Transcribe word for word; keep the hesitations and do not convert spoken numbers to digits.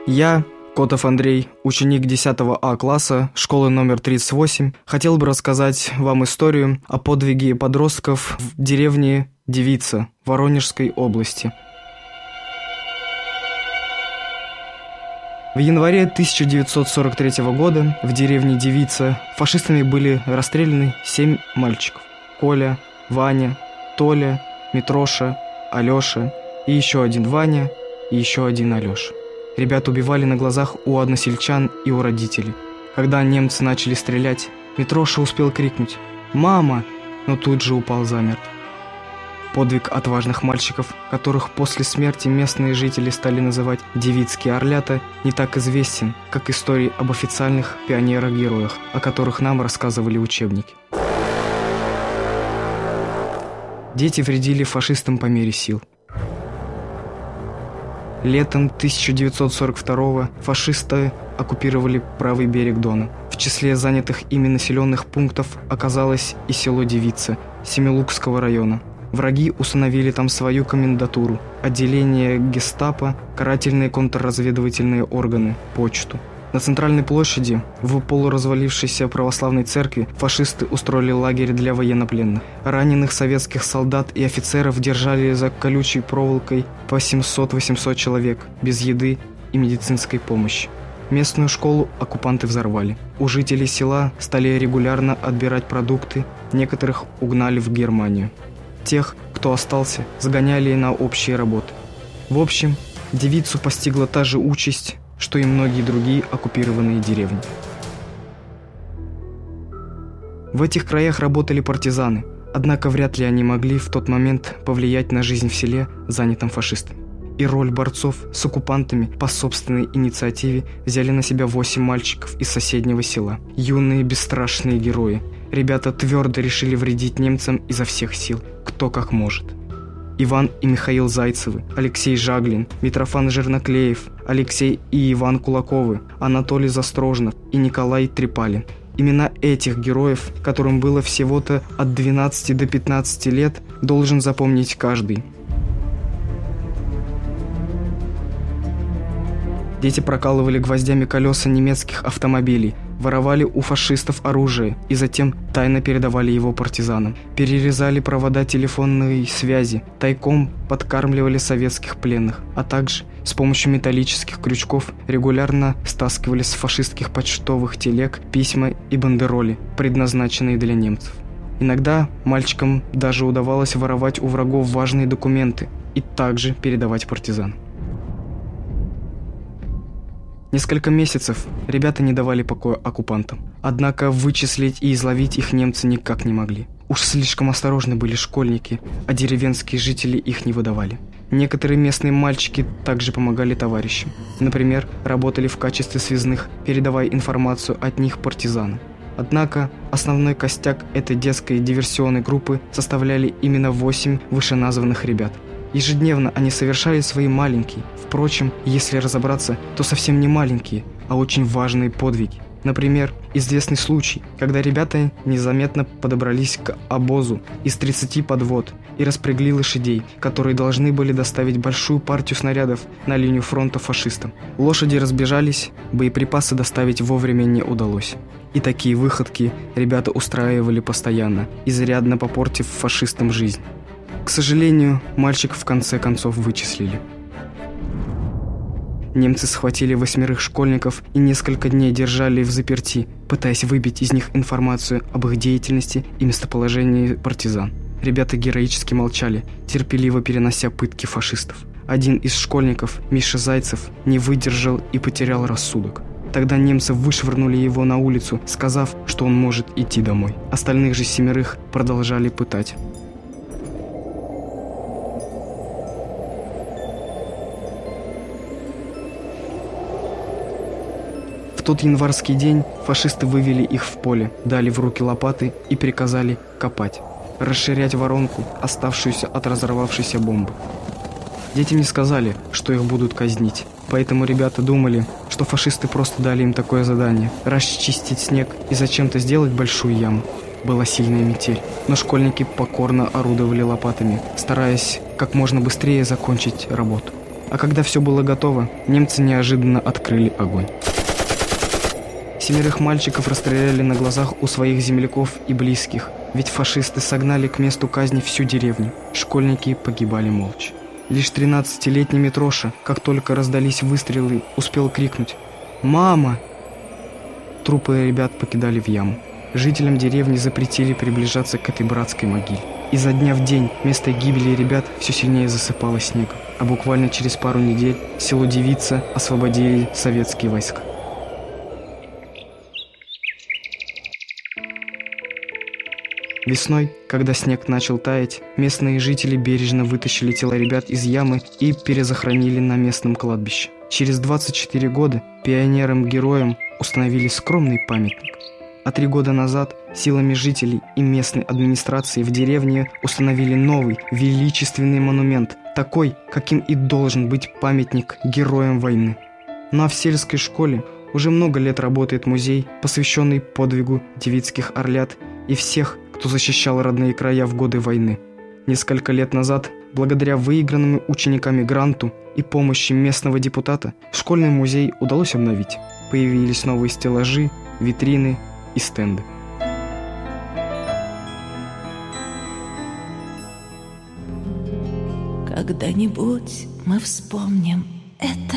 Я, Котов Андрей, ученик десятого А класса школы номер тридцать восемь, хотел бы рассказать вам историю о подвиге подростков в деревне Девица Воронежской области. В январе тысяча девятьсот сорок третьего года в деревне Девица фашистами были расстреляны семь мальчиков: Коля, Ваня, Толя, Митроша, Алеша и еще один Ваня и еще один Алеша. Ребят убивали на глазах у односельчан и у родителей. Когда немцы начали стрелять, Митроша успел крикнуть «Мама!», но тут же упал замертво. Подвиг отважных мальчиков, которых после смерти местные жители стали называть «девицкие орлята», не так известен, как истории об официальных пионерах-героях, о которых нам рассказывали учебники. Дети вредили фашистам по мере сил. Летом тысяча девятьсот сорок второго фашисты оккупировали правый берег Дона. В числе занятых ими населенных пунктов оказалось и село Девица Семилукского района. Враги установили там свою комендатуру, отделение гестапо, карательные контрразведывательные органы, почту. На центральной площади, в полуразвалившейся православной церкви, фашисты устроили лагерь для военнопленных. Раненых советских солдат и офицеров держали за колючей проволокой по семьсот-восемьсот человек, без еды и медицинской помощи. Местную школу оккупанты взорвали. У жителей села стали регулярно отбирать продукты, некоторых угнали в Германию. Тех, кто остался, загоняли на общие работы. В общем, Девицу постигла та же участь, что и многие другие оккупированные деревни. В этих краях работали партизаны, однако вряд ли они могли в тот момент повлиять на жизнь в селе, занятом фашистами. И роль борцов с оккупантами по собственной инициативе взяли на себя восемь мальчиков из соседнего села. Юные бесстрашные герои. Ребята твердо решили вредить немцам изо всех сил, кто как может. Иван и Михаил Зайцевы, Алексей Жаглин, Митрофан Жирноклеев, Алексей и Иван Кулаковы, Анатолий Застрожнов и Николай Трепалин. Имена этих героев, которым было всего-то от двенадцати до пятнадцати лет, должен запомнить каждый. Дети прокалывали гвоздями колеса немецких автомобилей, воровали у фашистов оружие и затем тайно передавали его партизанам. Перерезали провода телефонной связи, тайком подкармливали советских пленных, а также с помощью металлических крючков регулярно стаскивали с фашистских почтовых телег письма и бандероли, предназначенные для немцев. Иногда мальчикам даже удавалось воровать у врагов важные документы и также передавать партизанам. Несколько месяцев ребята не давали покоя оккупантам. Однако вычислить и изловить их немцы никак не могли. Уж слишком осторожны были школьники, а деревенские жители их не выдавали. Некоторые местные мальчики также помогали товарищам. Например, работали в качестве связных, передавая информацию от них партизанам. Однако основной костяк этой детской диверсионной группы составляли именно восемь вышеназванных ребят. Ежедневно они совершали свои маленькие, впрочем, если разобраться, то совсем не маленькие, а очень важные подвиги. Например, известный случай, когда ребята незаметно подобрались к обозу из тридцати подвод и распрягли лошадей, которые должны были доставить большую партию снарядов на линию фронта фашистам. Лошади разбежались, боеприпасы доставить вовремя не удалось. И такие выходки ребята устраивали постоянно, изрядно попортив фашистам жизнь. К сожалению, мальчиков в конце концов вычислили. Немцы схватили восьмерых школьников и несколько дней держали в заперти, пытаясь выбить из них информацию об их деятельности и местоположении партизан. Ребята героически молчали, терпеливо перенося пытки фашистов. Один из школьников, Миша Зайцев, не выдержал и потерял рассудок. Тогда немцы вышвырнули его на улицу, сказав, что он может идти домой. Остальных же семерых продолжали пытать. В тот январский день фашисты вывели их в поле, дали в руки лопаты и приказали копать, расширять воронку, оставшуюся от разорвавшейся бомбы. Дети не сказали, что их будут казнить, поэтому ребята думали, что фашисты просто дали им такое задание – расчистить снег и зачем-то сделать большую яму. Была сильная метель, но школьники покорно орудовали лопатами, стараясь как можно быстрее закончить работу. А когда все было готово, немцы неожиданно открыли огонь. Семерых мальчиков расстреляли на глазах у своих земляков и близких, ведь фашисты согнали к месту казни всю деревню. Школьники погибали молча. Лишь тринадцатилетний Митроша, как только раздались выстрелы, успел крикнуть «Мама!». Трупы ребят покидали в яму. Жителям деревни запретили приближаться к этой братской могиле. Изо дня в день место гибели ребят все сильнее засыпало снегом, а буквально через пару недель село Девица освободили советские войска. Весной, когда снег начал таять, местные жители бережно вытащили тела ребят из ямы и перезахоронили на местном кладбище. Через двадцать четыре года пионерам-героям установили скромный памятник. А три года назад силами жителей и местной администрации в деревне установили новый величественный монумент, такой, каким и должен быть памятник героям войны. Ну а в сельской школе уже много лет работает музей, посвященный подвигу девицких орлят и всех, кто защищал родные края в годы войны. Несколько лет назад, благодаря выигранному учениками гранту и помощи местного депутата, школьный музей удалось обновить. Появились новые стеллажи, витрины и стенды. Когда-нибудь мы вспомним это.